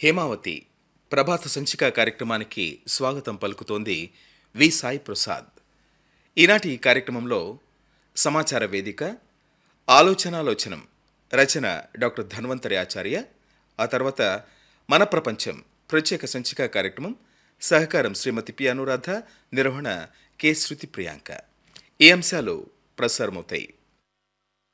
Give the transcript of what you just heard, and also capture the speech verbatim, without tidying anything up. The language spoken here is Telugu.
హేమావతి ప్రభాత సంచిక కార్యక్రమానికి స్వాగతం పలుకుతోంది వి సాయి ప్రసాద్. ఈనాటి ఈ కార్యక్రమంలో సమాచార వేదిక ఆలోచనాలోచనం రచన డాక్టర్ ధన్వంతరి ఆచార్య, ఆ తర్వాత మన ప్రపంచం ప్రత్యేక సంచిక కార్యక్రమం సహకారం శ్రీమతి పి అనురాధ, నిర్వహణ కె శృతి ప్రియాంక. ఈ అంశాలు ప్రసారమవుతాయి.